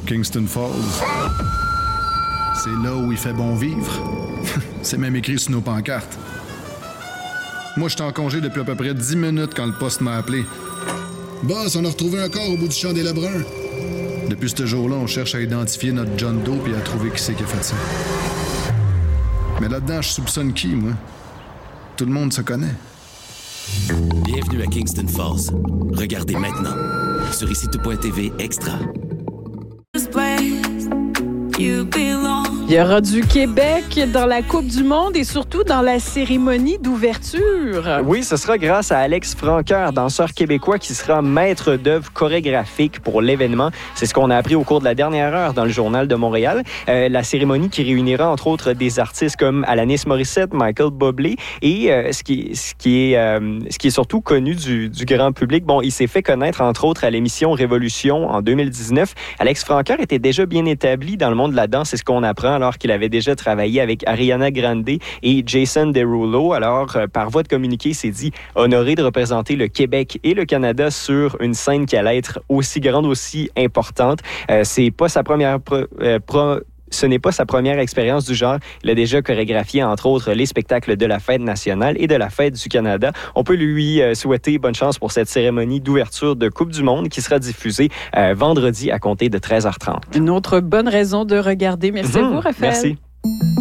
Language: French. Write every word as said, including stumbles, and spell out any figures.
Kingston Falls. C'est là où il fait bon vivre. C'est même écrit sur nos pancartes. Moi, j'étais en congé depuis à peu près dix minutes quand le poste m'a appelé. Boss, on a retrouvé un corps au bout du champ des Lebrun. Depuis ce jour-là, on cherche à identifier notre John Doe et à trouver qui c'est qui a fait ça. Mais là-dedans, je soupçonne qui, moi? Tout le monde se connaît. Bienvenue à Kingston Falls. Regardez maintenant sur ici tout point t v Extra. Il y aura du Québec dans la Coupe du monde et surtout dans la cérémonie d'ouverture. Oui, ce sera grâce à Alex Franqueur, danseur québécois qui sera maître d'œuvre chorégraphique pour l'événement. C'est ce qu'on a appris au cours de la dernière heure dans le Journal de Montréal. Euh, la cérémonie qui réunira entre autres des artistes comme Alanis Morissette, Michael Bublé et euh, ce, qui, ce, qui est, euh, ce qui est surtout connu du, du grand public. Bon, il s'est fait connaître entre autres à l'émission Révolution en deux mille dix-neuf. Alex Franqueur était déjà bien établi dans le monde de la danse, c'est ce qu'on apprend alors qu'il avait déjà travaillé avec Ariana Grande et Jason Derulo. Alors, euh, par voie de communiqué, il s'est dit honoré de représenter le Québec et le Canada sur une scène qui allait être aussi grande, aussi importante. Euh, c'est pas sa première pro, euh, pro, Ce n'est pas sa première expérience du genre. Il a déjà chorégraphié, entre autres, les spectacles de la Fête nationale et de la Fête du Canada. On peut lui souhaiter bonne chance pour cette cérémonie d'ouverture de Coupe du monde qui sera diffusée euh, vendredi à compter de treize heures trente. Une autre bonne raison de regarder. Merci mmh, à vous, Raphaël. Merci.